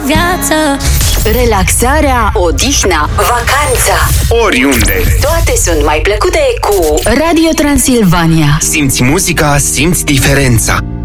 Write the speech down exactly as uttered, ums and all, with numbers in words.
viață. Relaxarea, odihnă, vacanța, oriunde, toate sunt mai plăcute cu Radio Transilvania. simți muzica, simți diferența.